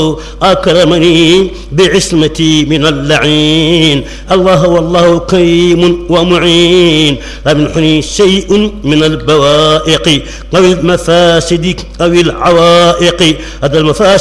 أكرمني بعصمتي من اللعين. الله والله كريم ومعين، لم ينحني شيء من البوائق أو المفاسد أو العوائق. هذا المفاسد